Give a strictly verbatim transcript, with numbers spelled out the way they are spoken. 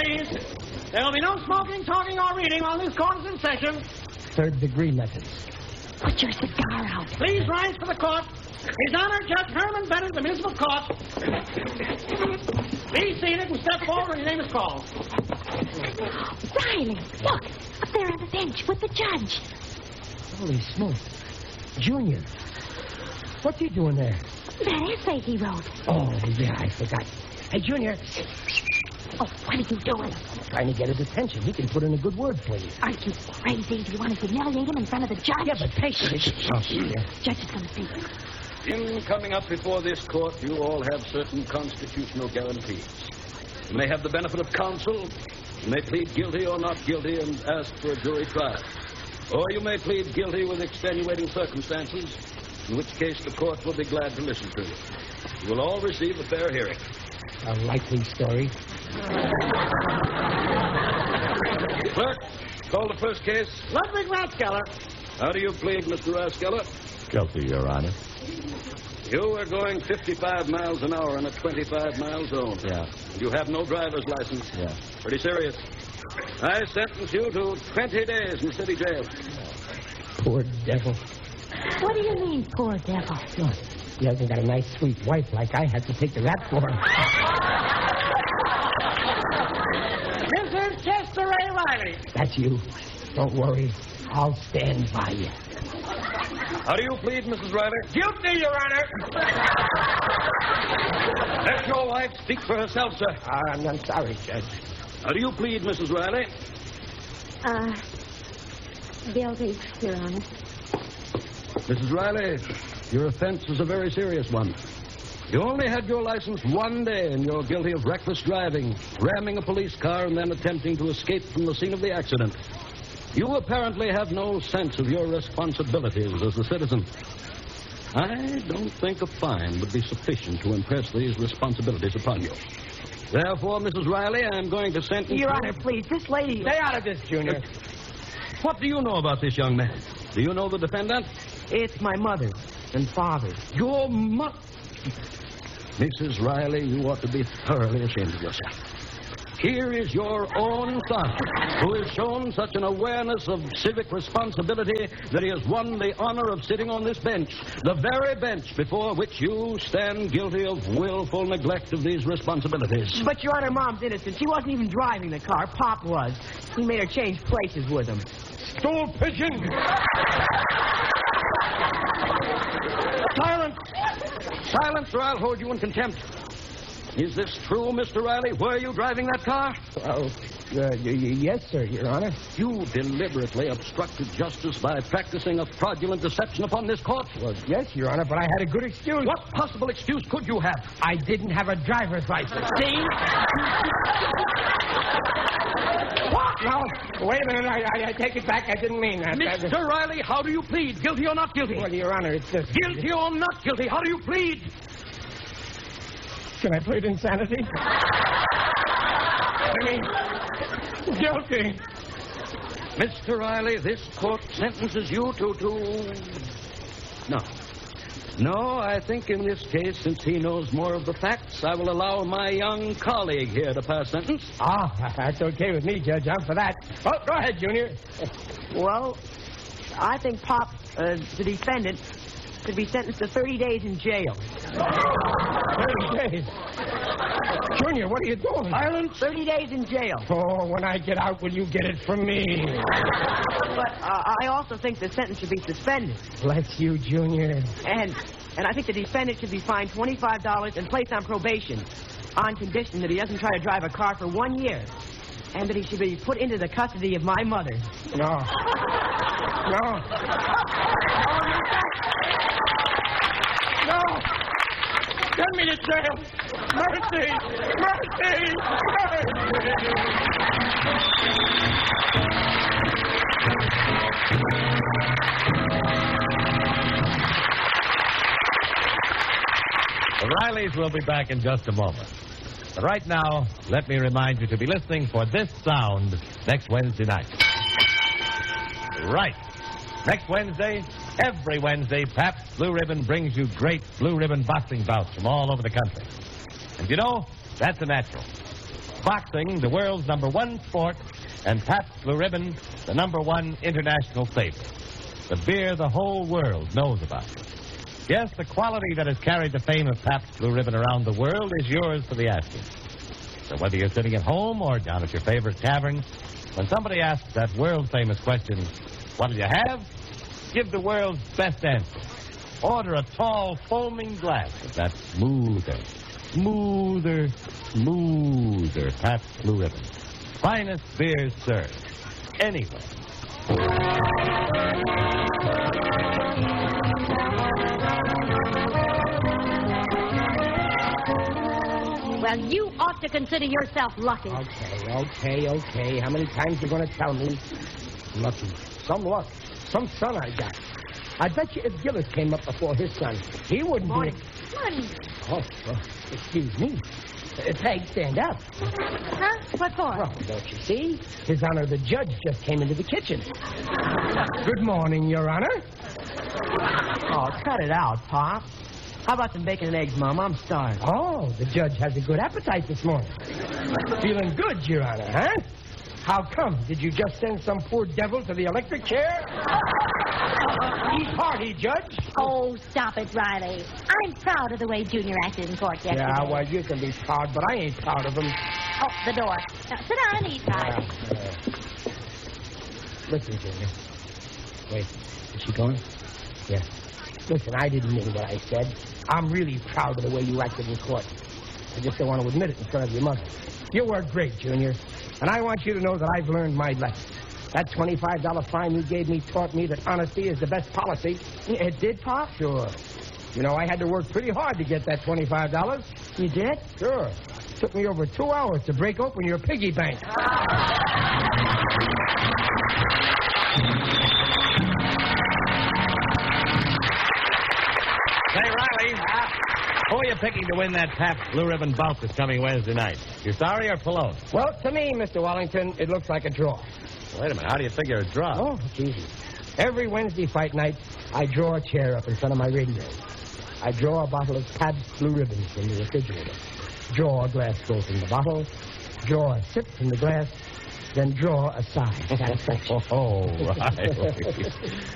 please. There will be no smoking, talking, or reading on this court's in session. Third degree methods. Put your cigar out. Please rise for the court. His Honor, Judge Herman Bennett, the municipal court. Please seated and step forward when your name is called. Riley, look. Up there on the bench with the judge. Holy smoke. Junior. What's he doing there? That essay he wrote. Oh, yeah, I forgot. Hey, Junior. Oh, what are you doing? I'm trying to get his attention. He can put in a good word for you. Are you crazy? Do you want to humiliate him in front of the judge? Yeah, but patience. Oh, yeah. Judge is going to see. In coming up before this court, you all have certain constitutional guarantees. You may have the benefit of counsel. You may plead guilty or not guilty and ask for a jury trial. Or you may plead guilty with extenuating circumstances, in which case the court will be glad to listen to you. You will all receive a fair hearing. A likely story. Clerk, call the first case. Ludwig Rathskeller. How do you plead, Mister Rathskeller? Guilty, Your Honor. You are going fifty-five miles an hour in a twenty-five mile zone. Yeah. You have no driver's license. Yeah. Pretty serious. I sentence you to twenty days in city jail. Poor devil. What do you mean, poor devil? Oh, he hasn't got a nice, sweet wife like I had to take the rap for him. Missus Chester A. Riley. That's you. Don't worry. I'll stand by you. How do you plead, Missus Riley? Guilty, Your Honor. Let your wife speak for herself, sir. Uh, I'm, I'm sorry, Judge. How do you plead, Missus Riley? Uh, guilty, Your Honor. Missus Riley, your offense is a very serious one. You only had your license one day, and you're guilty of reckless driving, ramming a police car, and then attempting to escape from the scene of the accident. You apparently have no sense of your responsibilities as a citizen. I don't think a fine would be sufficient to impress these responsibilities upon you. Therefore, Missus Riley, I'm going to sentence Your you... Honor, please, this lady... Stay out of this, Junior. What do you know about this young man? Do you know the defendant? It's my mother and father. Your mother... Missus Riley, you ought to be thoroughly ashamed of yourself. Here is your own son, who has shown such an awareness of civic responsibility that he has won the honor of sitting on this bench, the very bench before which you stand guilty of willful neglect of these responsibilities. But, Your Honor, Mom's innocent. She wasn't even driving the car. Pop was. He made her change places with him. Stool pigeon! Silence! Silence, or I'll hold you in contempt. Is this true, Mister Riley? Were you driving that car? Oh, uh, y- y- yes, sir, Your Honor. You deliberately obstructed justice by practicing a fraudulent deception upon this court? Well, yes, Your Honor, but I had a good excuse. What possible excuse could you have? I didn't have a driver's license. See? What? No, wait a minute. I, I, I take it back. I didn't mean that. Mister Riley, how do you plead? Guilty or not guilty? Well, Your Honor, it's just... Guilty or not guilty? How do you plead? Can I plead insanity? I mean, guilty. Mister Riley, this court sentences you to, to... No. No, I think in this case, since he knows more of the facts, I will allow my young colleague here to pass sentence. Ah, that's okay with me, Judge. I'm for that. Oh, go ahead, Junior. Well, I think Pop, uh, the defendant, could be sentenced to thirty days in jail. thirty days? Junior, what are you doing? Silence. thirty days in jail. Oh, when I get out, will you get it from me? But uh, I also think the sentence should be suspended. Bless you, Junior. And and I think the defendant should be fined twenty-five dollars and placed on probation on condition that he doesn't try to drive a car for one year. And that he should be put into the custody of my mother. No. No. No! Send me to jail! Mercy! Mercy! Mercy! The Rileys will be back in just a moment. But right now, let me remind you to be listening for this sound next Wednesday night. Right. Next Wednesday, every Wednesday, Pabst Blue Ribbon brings you great Blue Ribbon boxing bouts from all over the country. And you know, that's a natural. Boxing, the world's number one sport, and Pabst Blue Ribbon, the number one international favorite. The beer the whole world knows about. Yes, the quality that has carried the fame of Pabst Blue Ribbon around the world is yours for the asking. So whether you're sitting at home or down at your favorite tavern, when somebody asks that world-famous question, what'll you have? Give the world's best answer. Order a tall, foaming glass of that smoother, smoother, smoother Pabst Blue Ribbon. Finest beer served anywhere. Well, you ought to consider yourself lucky. Okay, okay, okay. How many times you going to tell me? Lucky. Some luck. Some son I got. I bet you if Gillis came up before his son, he wouldn't Morning. be... Morning. Oh, well, excuse me. Uh, Peg, stand up. Huh? What for? Well, don't you see? His Honor, the judge just came into the kitchen. Good morning, Your Honor. Oh, cut it out, Pop. How about some bacon and eggs, Mom? I'm starved. Oh, the judge has a good appetite this morning. Feeling good, Your Honor, huh? How come? Did you just send some poor devil to the electric chair? He's hearty, Judge. Oh, stop it, Riley. I'm proud of the way Junior acted in court yesterday. Yeah, well, you can be proud, but I ain't proud of him. Oh, the door. Now, sit down and eat, Riley. Uh, uh, listen, Junior. Wait, is she going? Yeah. Listen, I didn't mean what I said. I'm really proud of the way you acted in court. I just don't want to admit it in front of your mother. You were great, Junior. And I want you to know that I've learned my lesson. That twenty-five dollars fine you gave me taught me that honesty is the best policy. It did, Pop? Sure. You know, I had to work pretty hard to get that twenty-five dollars. You did? Sure. Took me over two hours to break open your piggy bank. Say, Riley, who are you picking to win that Pabst Blue Ribbon bout this coming Wednesday night? Usari or Pallone? Well, to me, Mister Wallington, it looks like a draw. Wait a minute. How do you figure a draw? Oh, it's easy. Every Wednesday fight night, I draw a chair up in front of my radio. I draw a bottle of Pabst Blue Ribbon from the refrigerator. Draw a glass full from the bottle. Draw a sip from the glass. Then draw a sigh. Satisfaction. Oh, Riley.